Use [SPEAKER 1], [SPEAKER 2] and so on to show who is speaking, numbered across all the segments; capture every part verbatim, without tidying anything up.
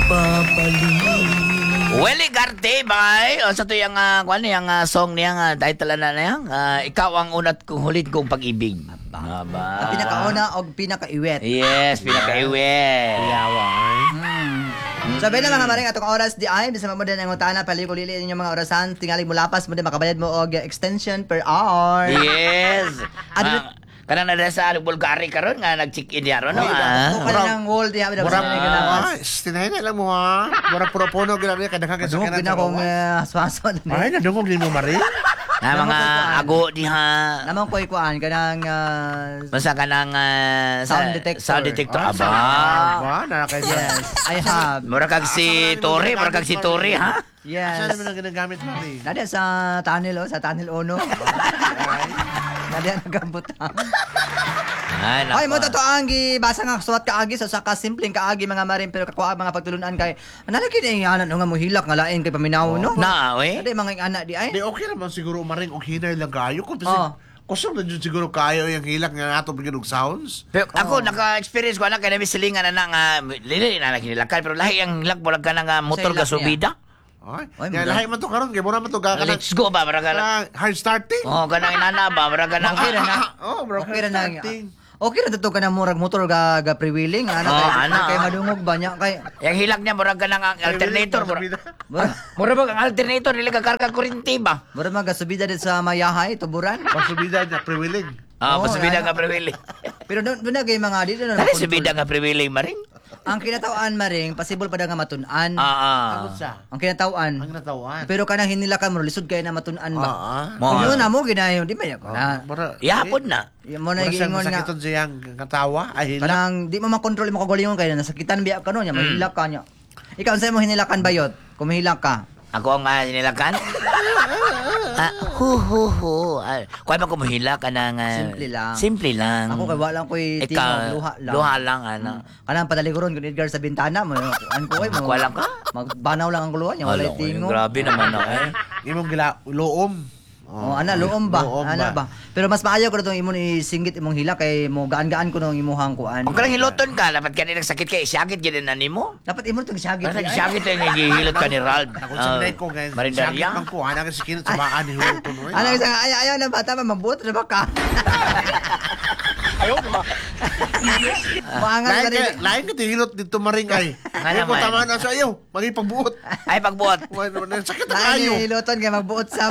[SPEAKER 1] babalik. Welly Garte, bay. O sa to yung, uh, kung ano yung uh, song niya, uh, title na na yan, uh, ikaw ang unat kong hulit kong pag-ibig.
[SPEAKER 2] Aba. Ang pinakauna o pinakaiwet.
[SPEAKER 1] Yes, pinakaiwet.
[SPEAKER 3] Yawa, ay.
[SPEAKER 2] Hmm. Sabi na mga maring atong oras di ay bisama mo din ang utana paliko-lili ninyo mga orasan tingali mo lapas mo din makabayad mo og extension per hour.
[SPEAKER 1] Yes.
[SPEAKER 2] Ano
[SPEAKER 1] Ah, kana na dahil sa Bulgari karon nga nag-check-in diaro no.
[SPEAKER 2] Ko
[SPEAKER 1] Ah.
[SPEAKER 2] ka nang wall di abi
[SPEAKER 3] Mura,
[SPEAKER 2] dapat na
[SPEAKER 3] ah, stinahin na lang mo ha. Mura puro-puno, ginagawa ka kadang
[SPEAKER 2] Dungog
[SPEAKER 3] kasakinan
[SPEAKER 2] gina kong uh, swaso
[SPEAKER 3] Ay, nadungog din mo, Marie.
[SPEAKER 1] Na
[SPEAKER 2] Naman
[SPEAKER 1] mga
[SPEAKER 2] ko kuan.
[SPEAKER 1] ago diha.
[SPEAKER 2] Naman ko'y kuan kanang uh,
[SPEAKER 1] Basta ka ng uh,
[SPEAKER 2] Sound detector.
[SPEAKER 1] Sound detector.
[SPEAKER 3] Ah,
[SPEAKER 1] Aba.
[SPEAKER 3] Aba, nakakaya.
[SPEAKER 2] yes, I have.
[SPEAKER 1] Mura kag si Tori, mura kag si Tori, ha?
[SPEAKER 3] Saan
[SPEAKER 2] Yes.
[SPEAKER 3] naman ang ginagamit, Marie?
[SPEAKER 2] Nadi sa tunnel oh, sa tunnel uno. Nadi ang nagambutang.
[SPEAKER 1] Ay,
[SPEAKER 2] Ay, mo
[SPEAKER 1] nako.
[SPEAKER 2] to ang gibasa nga suwat kaagi sa sa kasimpleng kaagi mga marin pero kakuha mga pagtulunan kay nalagi ni ana no nga mohilak nga lain kay paminaw no.
[SPEAKER 1] Na, we?
[SPEAKER 2] Adi mga anak di ay.
[SPEAKER 3] Di, okay naman siguro, Maring, og hinay lang kayo. Kung kasi,
[SPEAKER 2] Oh.
[SPEAKER 3] kusog na dyan siguro kayo yung hilak nga nato bigyan og sounds.
[SPEAKER 1] Pero ako, naka-experience ko na kaya nabisilingan na na nga, lili na nakinilakan, pero lahi ang hilak mo lang ka na nga motor
[SPEAKER 2] hilak
[SPEAKER 1] ka subida.
[SPEAKER 3] Ay,
[SPEAKER 2] Ay,
[SPEAKER 3] kaya
[SPEAKER 2] mura.
[SPEAKER 3] lahi man to karon, kaya mura man to ka
[SPEAKER 1] Let's go ba, mara ka na.
[SPEAKER 3] Ah, hard starting.
[SPEAKER 1] Oh, kanang inana ba, mara ka na.
[SPEAKER 2] Okay na na.
[SPEAKER 3] Oh, bro,
[SPEAKER 2] Okay
[SPEAKER 3] hard
[SPEAKER 2] ra na.
[SPEAKER 3] starting.
[SPEAKER 2] Okay ra to ka na murag motor ga ga pre-wheeling ano
[SPEAKER 1] Oh,
[SPEAKER 2] kay,
[SPEAKER 1] ana.
[SPEAKER 2] kay madungog ba nya kay
[SPEAKER 1] Yung hilak niya, mura ka na ang alternator. Mura,
[SPEAKER 2] mura,
[SPEAKER 1] mura ba ang alternator, nila ka karga kurinti ba?
[SPEAKER 2] mura mga subida dit sa Mayahay tuburan.
[SPEAKER 3] Pasubida niya, pre-willing.
[SPEAKER 1] Ah,
[SPEAKER 2] Oo,
[SPEAKER 1] pasubida
[SPEAKER 2] yan.
[SPEAKER 1] nga prewili.
[SPEAKER 2] Pero doon doon na kay mga dito na.
[SPEAKER 1] Dali subida nga prewili, maring.
[SPEAKER 2] Ang kinatawaan maring possible pa da nga matun-an.
[SPEAKER 1] Ah, ah.
[SPEAKER 3] Ano sa?
[SPEAKER 2] Ang kinatawaan.
[SPEAKER 3] Ang natawan.
[SPEAKER 2] Pero kanang hinilakan mo lisod kay na matun-an ba.
[SPEAKER 3] Ah,
[SPEAKER 1] Mo.
[SPEAKER 2] Kung yun na mo ginayon di ba ya ko na.
[SPEAKER 3] Mura.
[SPEAKER 1] Ihapon na.
[SPEAKER 2] Yung mo na
[SPEAKER 3] Mura siyang
[SPEAKER 2] giingon nga.
[SPEAKER 3] masakiton siyang katawa. Ay, hilak.
[SPEAKER 2] Kanang di mo makontrol mo kagalingon kay nasakitan biya ka no nya mahilak ka nya. Ikaw unsay mo hinilakan bayot? Kung mahilak ka.
[SPEAKER 1] Ako ang uh, nilakan? ah, hu hu hu. Ah, kuha ba ko mahila ka ng... ah,
[SPEAKER 2] Simple lang.
[SPEAKER 1] Simple lang.
[SPEAKER 2] Ako kay wala ko'y
[SPEAKER 1] Ikaw,
[SPEAKER 2] tingog luha lang.
[SPEAKER 1] Luha lang, ano.
[SPEAKER 2] Kanang padaliguron kun Edgar sa bintana mo. An ko ay mo.
[SPEAKER 1] Ako alam ka?
[SPEAKER 2] Magbanaw lang ang luha nya wala
[SPEAKER 1] Wala ko,
[SPEAKER 2] tingog.
[SPEAKER 1] grabe naman ako eh.
[SPEAKER 3] Imong gila, loom.
[SPEAKER 2] Oh, ana loom ba?
[SPEAKER 3] Loom
[SPEAKER 2] Ana ba? Pero mas maayo ko na itong imong isinggit imong hila kay mo gaan-gaan ko nung imuhang kuan.
[SPEAKER 1] Kung kalang hiloton ka, dapat ka nilang sakit ka, isyagit yun na nimo.
[SPEAKER 2] Dapat imong itong syagit.
[SPEAKER 1] Kasi isyagit yung nagihilot ka ni Ralph.
[SPEAKER 3] Ako
[SPEAKER 1] Ah,
[SPEAKER 3] sa uh, ko guys.
[SPEAKER 1] Marindaria.
[SPEAKER 3] Sakit man ko, ana kasi kinat sa baan ni Hulog ko.
[SPEAKER 2] Ano isa nga ayaw ayaw na bata pa mabuot na ba ka?
[SPEAKER 3] Ayaw ba?
[SPEAKER 2] Maangal
[SPEAKER 3] Lain
[SPEAKER 2] ka rin.
[SPEAKER 3] ka, lain ka tihilot dito maring ay.
[SPEAKER 1] Nga
[SPEAKER 3] Ay ko
[SPEAKER 1] naman.
[SPEAKER 3] tama na sa iyo, magipagbuot.
[SPEAKER 1] Ay, pagbuot.
[SPEAKER 3] Sakit na
[SPEAKER 2] Lain
[SPEAKER 3] kayo.
[SPEAKER 2] ni Luton kay magbuot sa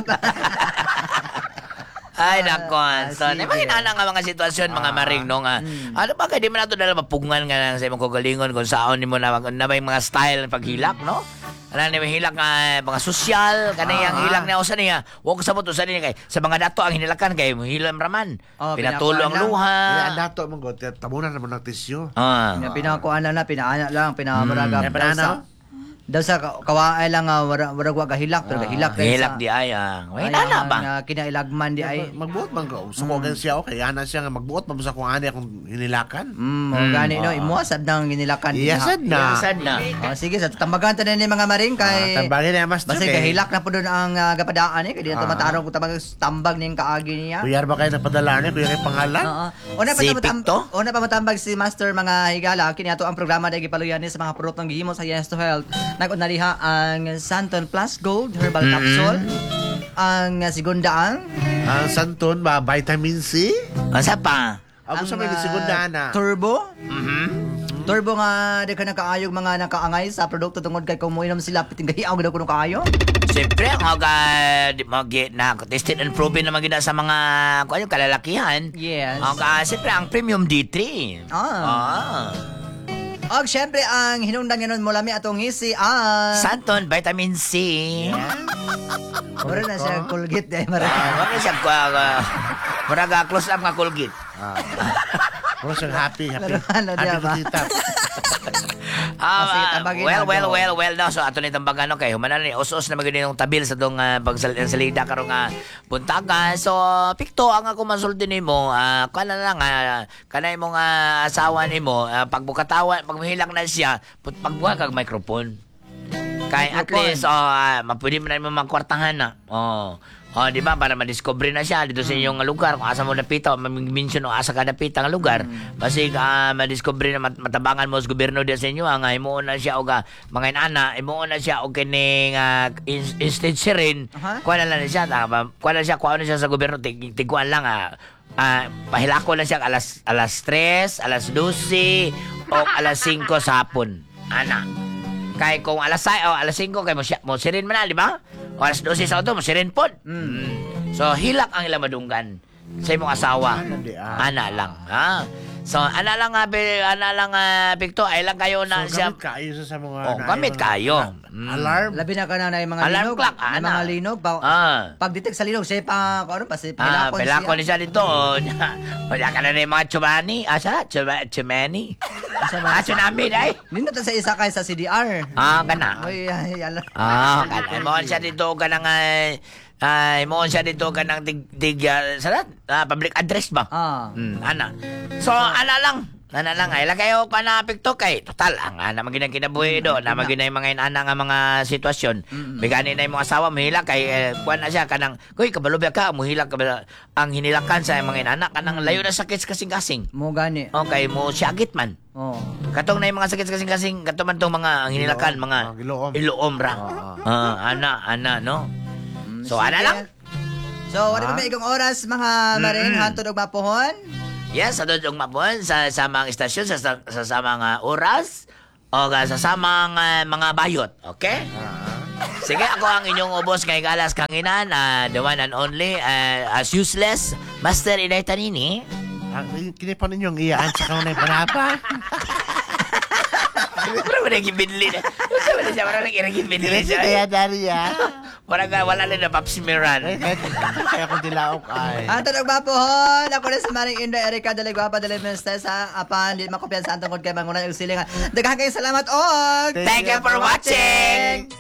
[SPEAKER 1] Ay, nakon. So,
[SPEAKER 2] sige.
[SPEAKER 1] naman na nga mga sitwasyon, mga maring, no nga. Ano ba, kaya di mo na ito dala mapungan nga lang sa imong kagalingon kung saan mo na, na may mga style paghilak, no? Ano na may hilak nga, mga sosyal, kanang yung hilak na usan niya. Huwag sa mo to, usan niya kay, sa mga dato ang hinilakan kay, hilam raman.
[SPEAKER 2] Oh,
[SPEAKER 1] Pinatulo ang
[SPEAKER 2] pinakuan lang.
[SPEAKER 1] luha.
[SPEAKER 3] Ang dato mong god, tabunan naman ng tisyo.
[SPEAKER 1] Ah.
[SPEAKER 2] Pinakuan lang na pinaana lang pinamaraga.
[SPEAKER 3] Hmm. Pinaana?
[SPEAKER 2] Daw sa ka- kawaay lang nga wara wara wa gahilak pero gahilak rin
[SPEAKER 1] Hilak
[SPEAKER 2] sa-
[SPEAKER 1] di ay, ah. May
[SPEAKER 2] Ay,
[SPEAKER 1] nana
[SPEAKER 2] ang,
[SPEAKER 1] ba?
[SPEAKER 2] ah, kinailagman di ay.
[SPEAKER 3] Magbuot man ko. Suko gan siya okay. Ana siya nga magbuot man sa kung ani akong hinilakan.
[SPEAKER 2] Mm, o gani no, imo sad nang ginilakan.
[SPEAKER 3] Iyasad na.
[SPEAKER 1] Sad na.
[SPEAKER 2] Oh, sige, sa tambagan ta ni mga maring kay
[SPEAKER 3] Ah, tambagin na mas
[SPEAKER 2] basta kahilak na po doon ang uh, gapadaan eh kay dito
[SPEAKER 3] Ah.
[SPEAKER 2] matarong ko tambag tambag ning kaagi niya.
[SPEAKER 3] Kuyar ba kayo nagpadala ni? Kuya kay pangalan?
[SPEAKER 2] Oo. Una pa
[SPEAKER 1] Sipik
[SPEAKER 2] matam-
[SPEAKER 1] to?
[SPEAKER 2] Una pa matambag si Master mga higala kini ato ang programa dahil gipaluyan ni sa mga produktong gihimo sa Yes to Health. Nag-unaliha ang Santon Plus Gold Herbal Capsule. Ang uh, segunda ang
[SPEAKER 3] Ang santon ba vitamin C?
[SPEAKER 1] Asa pa?
[SPEAKER 3] Ako sa may
[SPEAKER 2] ah,
[SPEAKER 3] segunda na.
[SPEAKER 2] Turbo.
[SPEAKER 1] Mhm.
[SPEAKER 2] Turbo nga di ka nakaayog mga nakaangay sa produkto tungod kay kung moinom sila piting gahiaw gid kuno kaayo.
[SPEAKER 1] Siyempre, mag, uh, mag, na, tested and proven naman gina sa mga kung ano, kalalakihan.
[SPEAKER 2] Yes.
[SPEAKER 1] Ang, ah, siyempre, ang Premium D three.
[SPEAKER 2] Ah.
[SPEAKER 1] Ah.
[SPEAKER 2] Og syempre ang hinungdan ngayon mo lami atong ngisi ang
[SPEAKER 1] Santon, vitamin C.
[SPEAKER 2] Mura na siya Colgate dahil mara.
[SPEAKER 1] Ah, wala siya, uh, maraga, close up nga Colgate.
[SPEAKER 3] Ah. Puro siyang happy, happy.
[SPEAKER 2] Laruan na
[SPEAKER 3] Happy
[SPEAKER 2] diya ba?
[SPEAKER 3] kitita.
[SPEAKER 1] Ah,
[SPEAKER 2] sige,
[SPEAKER 1] ah,
[SPEAKER 2] tambagin
[SPEAKER 1] well,
[SPEAKER 2] na
[SPEAKER 1] well,
[SPEAKER 2] daw.
[SPEAKER 1] well, well, no. So, ato ni tambagan, no, kay humanan ni us-us na magiging yung tabil sa dong uh, pagsalida karong uh, buntaga. So, pikto, ang ako masulti ni mo, uh, kana lang, uh, kana imong uh, asawa ni mo, uh, pagbukatawan, pag mahilak na siya, put pagbuha kag microphone. Kay at
[SPEAKER 2] Microphone.
[SPEAKER 1] least, oh, uh, mapwede mo na mo magkwartahan na. Oh. Oh, di ba? Para madiscover na siya dito sa inyong lugar. Kung asa mo napita, mag-mention o asa ka napita ang lugar. Basi uh, madiscover na mat- matabangan mo sa gobyerno din sa inyo. Nga, imuon na siya o mga inana, imuon na siya o kining uh, in- instead siya rin.
[SPEAKER 2] Aha.
[SPEAKER 1] Kuha na lang siya. Uh, kuha na siya, kuha na siya sa gobyerno. Tig- tiguan lang ah. Uh, pahilako lang siya alas alas tres, alas dose o alas singko sa hapon. Ana. Kay kung alas sais o alas singko kay mo siya mo sirin man na, di ba? O alas dose sa auto mo sirin pod. Mm. So hilak ang ilang madunggan sa imong asawa.
[SPEAKER 3] Ana, di, ah.
[SPEAKER 1] Ana lang, ha? So ana lang nga bi- ana lang uh, Victor, ay lang kayo na
[SPEAKER 3] So,
[SPEAKER 1] siya.
[SPEAKER 3] gamit kayo sa, sa mga...
[SPEAKER 1] Oh,
[SPEAKER 3] na-
[SPEAKER 1] gamit
[SPEAKER 3] mga-
[SPEAKER 1] kayo.
[SPEAKER 3] na-
[SPEAKER 1] Mm.
[SPEAKER 3] Alarm.
[SPEAKER 2] Labi na ka na na yung mga
[SPEAKER 1] Alarm
[SPEAKER 2] linog.
[SPEAKER 1] clock,
[SPEAKER 2] Yung
[SPEAKER 1] ana.
[SPEAKER 2] mga linog. Pa,
[SPEAKER 1] Ah.
[SPEAKER 2] Pag-detect sa linog, siya pa, ano pa, si
[SPEAKER 1] Ah,
[SPEAKER 2] pilakon
[SPEAKER 1] pelako ni siya dito. Wala ka na na yung mga chumani. Asa? Chuma- Chumani? Ah, tsunami na eh.
[SPEAKER 2] Nindot sa isa kay sa C D R.
[SPEAKER 1] Ah, kana.
[SPEAKER 2] Ay, ay, ala.
[SPEAKER 1] Ah, kana. Mo siya dito ka nang ay mo siya dito ka nang dig dig uh, salat ah, public address ba?
[SPEAKER 2] Ah.
[SPEAKER 1] Hmm, ana. So, ana lang. Ana lang ay lagay ko ka na picto kay total ang ana magina kinabuhi do na magina yung mga inana nga mga sitwasyon. Bigani na yung mga asawa mahila kay eh, kuan na siya kanang kuy kabalo ba ka mohila ka ba ang hinilakan sa mga inana kanang layo na sakit kasing-kasing.
[SPEAKER 2] Mo gani.
[SPEAKER 1] Okay, mo siagit man.
[SPEAKER 2] Oh.
[SPEAKER 1] Katong na yung mga sakit kasing-kasing kato man tong mga ang hinilakan
[SPEAKER 3] Iloom.
[SPEAKER 1] mga
[SPEAKER 3] Ah, iloom.
[SPEAKER 1] iloom ra. Ah, ana ana no. So ana
[SPEAKER 2] Sige.
[SPEAKER 1] lang.
[SPEAKER 2] So, wala
[SPEAKER 3] Ah.
[SPEAKER 2] pa may ikong oras, mga maring, hantod og mapuhon.
[SPEAKER 1] Yes, sa dudong mapon sa samang istasyon sa sa, sa samang uh, oras o uh, sa samang uh, mga bayot, okay? Sige, ako ang inyong ubos kay Galas Kanginan, uh, the one and only, uh, as useless, Master Inay Tanini.
[SPEAKER 3] Ah, kini pa ninyong iyaan sa kanunay panapa.
[SPEAKER 1] Pero wala nang ibinli na. Wala siya, wala nang ibinli siya.
[SPEAKER 3] Kaya dari ya.
[SPEAKER 1] Wala nga, wala na na papsimiran.
[SPEAKER 3] Kaya kung tilaok ay.
[SPEAKER 2] Hantod og mapuhon. Ako na sa maring Inday Erika Daligwapa Dalimestes sa apan di makopiyan sa antong kod kay Mangunan og silingan. Daghang kayong salamat og
[SPEAKER 1] Thank you for watching!